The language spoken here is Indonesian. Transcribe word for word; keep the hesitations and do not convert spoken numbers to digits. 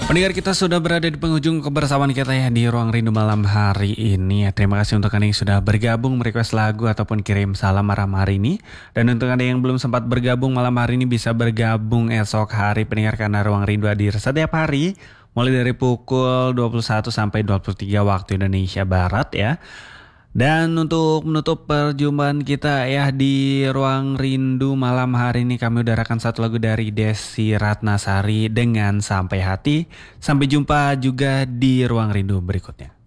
Pendengar kita sudah berada di penghujung kebersamaan kita ya di Ruang Rindu malam hari ini. Ya, terima kasih untuk Anda yang sudah bergabung merequest lagu ataupun kirim salam malam hari ini. Dan untuk Anda yang belum sempat bergabung malam hari ini bisa bergabung esok hari pendengar karena Ruang Rindu hadir setiap hari mulai dari pukul dua puluh satu sampai dua puluh tiga waktu Indonesia Barat ya. Dan untuk menutup perjumpaan kita ya di Ruang Rindu malam hari ini kami udarakan satu lagu dari Desi Ratnasari dengan Sampai Hati. Sampai jumpa juga di Ruang Rindu berikutnya.